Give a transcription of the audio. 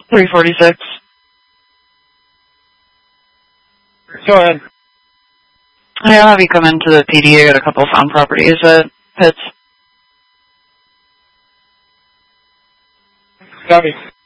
346. Go ahead. Hey, I'll have you come into the PD. I got a couple found properties at Pitts. Copy.